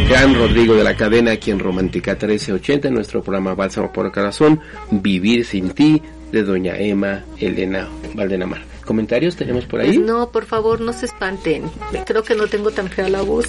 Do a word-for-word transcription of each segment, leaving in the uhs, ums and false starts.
Gran Rodrigo de la Cadena, aquí en Romántica trece ochenta, en nuestro programa Bálsamo por el Corazón, Vivir sin ti, de doña Emma Elena Valdenamar. ¿Comentarios tenemos por ahí? Pues no, por favor, no se espanten. Creo que no tengo tan fea la voz.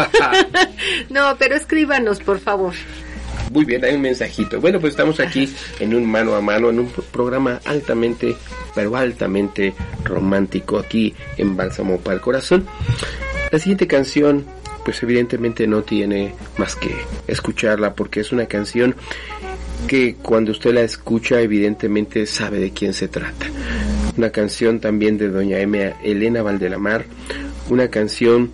No, pero escríbanos, por favor. Muy bien, hay un mensajito. Bueno, pues estamos aquí en un mano a mano, en un programa altamente, pero altamente romántico, aquí en Bálsamo para el Corazón. La siguiente canción, pues evidentemente no tiene más que escucharla, porque es una canción que cuando usted la escucha evidentemente sabe de quién se trata. Una canción también de doña Emma Elena Valdenamar, una canción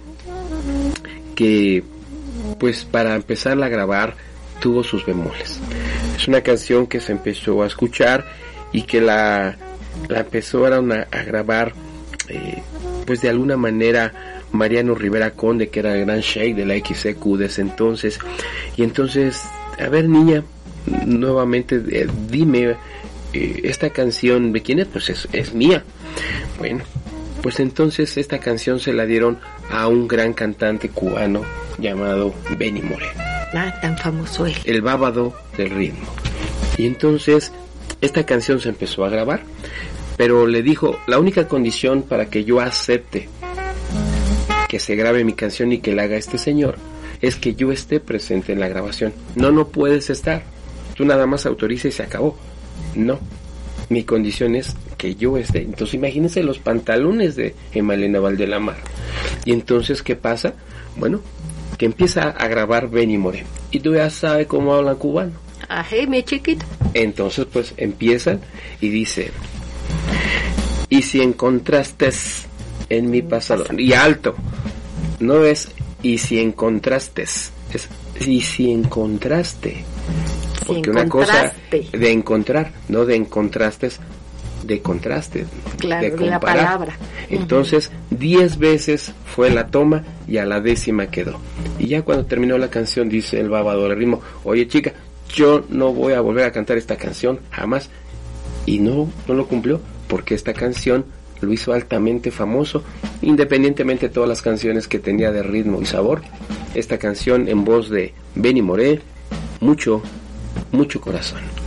que pues para empezarla a grabar tuvo sus bemoles. Es una canción que se empezó a escuchar y que la, la empezó a, una, a grabar eh, pues de alguna manera Mariano Rivera Conde, que era el gran sheik de la X C Q de ese entonces. Y entonces, a ver niña, nuevamente eh, dime, eh, esta canción de quién es, pues es, es mía. Bueno, pues entonces esta canción se la dieron a un gran cantante cubano llamado Benny Moré. Ah, tan famoso él. El bávaro del ritmo. Y entonces esta canción se empezó a grabar, pero le dijo, la única condición para que yo acepte que se grabe mi canción y que la haga este señor es que yo esté presente en la grabación. No, no puedes estar. Tú nada más autoriza y se acabó. No. Mi condición es que yo esté. Entonces imagínense los pantalones de Emma Elena Valdenamar. Y entonces, ¿qué pasa? Bueno, que empieza a grabar Benny Moré. Y tú ya sabes cómo hablan cubano. Ajé, mi chiquito. Entonces, pues empiezan y dice: y si encontraste en mi pasado, y alto, no es y si encontraste, es y si encontraste, porque si una cosa de encontrar, no de encontraste, de contraste, claro, de comparar. La palabra. Entonces, diez uh-huh. veces fue la toma y a la décima quedó. Y ya cuando terminó la canción, dice el bávaro del ritmo: oye chica, yo no voy a volver a cantar esta canción jamás. Y no, no lo cumplió, porque esta canción lo hizo altamente famoso, independientemente de todas las canciones que tenía de ritmo y sabor. Esta canción en voz de Benny Moré, mucho, mucho corazón.